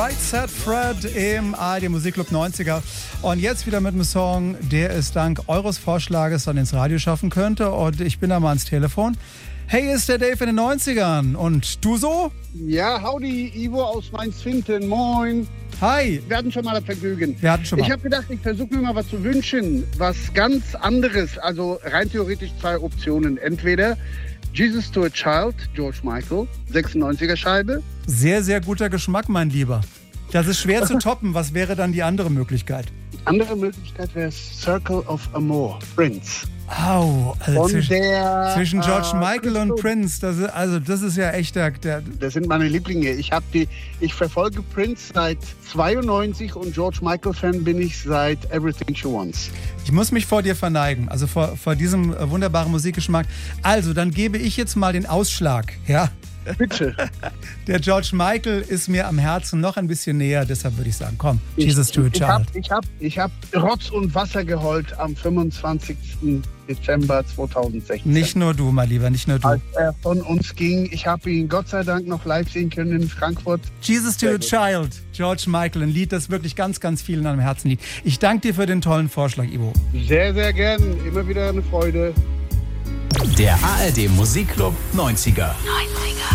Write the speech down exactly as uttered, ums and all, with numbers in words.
Right Said Fred im A R D Musikclub neunziger. Und jetzt wieder mit einem Song, der es dank eures Vorschlages dann ins Radio schaffen könnte. Und ich bin da mal ans Telefon. Hey, ist der Dave in den neunzigern. Und du so? Ja, howdy, Ivo aus Mainz-Finten. Moin. Hi. Wir hatten schon mal das Vergnügen. Wir hatten schon mal. Ich habe gedacht, ich versuche mir mal was zu wünschen. Was ganz anderes. Also rein theoretisch zwei Optionen. Entweder Jesus to a Child, George Michael, sechsundneunziger Scheibe. Sehr, sehr guter Geschmack, mein Lieber. Das ist schwer zu toppen. Was wäre dann die andere Möglichkeit? Andere Möglichkeit wäre Circle of Amor, Prince. Au, also Von zwischen, der, zwischen George äh, Michael und Christo- Prince, das ist, also das ist ja echt der, der... Das sind meine Lieblinge. Ich habe die, ich verfolge Prince seit zweiundneunzig und George Michael Fan bin ich seit Everything She Wants. Ich muss mich vor dir verneigen, also vor, vor diesem äh, wunderbaren Musikgeschmack. Also, dann gebe ich jetzt mal den Ausschlag, ja? Bitte. Der George Michael ist mir am Herzen noch ein bisschen näher, deshalb würde ich sagen, komm, Jesus to a Ich habe Child. ich hab, ich hab Rotz und Wasser geheult am fünfundzwanzigsten Dezember zweitausendsechzehn. Nicht nur du, mein Lieber, nicht nur du. Als er von uns ging. Ich habe ihn Gott sei Dank noch live sehen können in Frankfurt. Jesus to a Sehr gut. Child, George Michael, ein Lied, das wirklich ganz, ganz vielen am Herzen liegt. Ich danke dir für den tollen Vorschlag, Ivo. Sehr, sehr gern. Immer wieder eine Freude. Der A R D Musikclub neunziger.